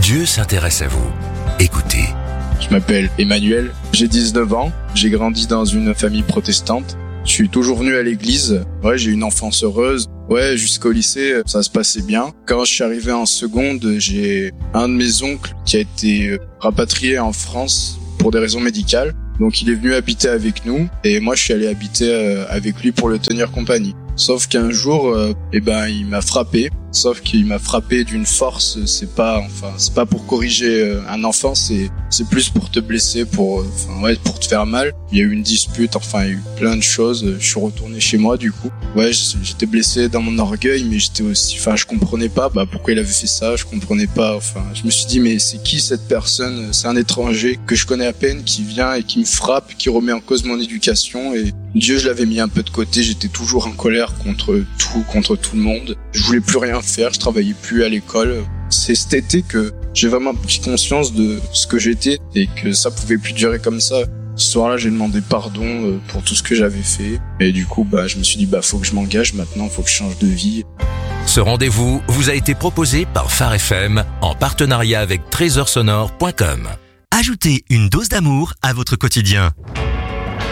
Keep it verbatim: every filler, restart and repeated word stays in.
Dieu s'intéresse à vous. Écoutez. Je m'appelle Emmanuel, j'ai dix-neuf ans, j'ai grandi dans une famille protestante. Je suis toujours venu à l'église. Ouais, j'ai eu une enfance heureuse. Ouais, jusqu'au lycée, ça se passait bien. Quand je suis arrivé en seconde, j'ai un de mes oncles qui a été rapatrié en France pour des raisons médicales. Donc il est venu habiter avec nous et moi je suis allé habiter avec lui pour le tenir compagnie. Sauf qu'un jour, euh, eh ben, il m'a frappé. Sauf qu'il m'a frappé d'une force. C'est pas, enfin, c'est pas pour corriger euh, un enfant. C'est, c'est plus pour te blesser, pour, euh, enfin, ouais, pour te faire mal. Il y a eu une dispute. Enfin, il y a eu plein de choses. Je suis retourné chez moi, du coup. Ouais, j'étais blessé dans mon orgueil, mais j'étais aussi, enfin, je comprenais pas, bah, pourquoi il avait fait ça. Je comprenais pas. Enfin, je me suis dit, mais c'est qui cette personne? C'est un étranger que je connais à peine, qui vient et qui me frappe, qui remet en cause mon éducation. Et Dieu, je l'avais mis un peu de côté. J'étais toujours en colère contre tout, contre tout le monde. Je voulais plus rien faire, je travaillais plus à l'école. C'est cet été que j'ai vraiment pris conscience de ce que j'étais et que ça pouvait plus durer comme ça. Ce soir-là, j'ai demandé pardon pour tout ce que j'avais fait. Et du coup, bah, je me suis dit, bah, faut que je m'engage maintenant, faut que je change de vie. Ce rendez-vous vous a été proposé par Phare F M en partenariat avec trésor sonore point com. Ajoutez une dose d'amour à votre quotidien.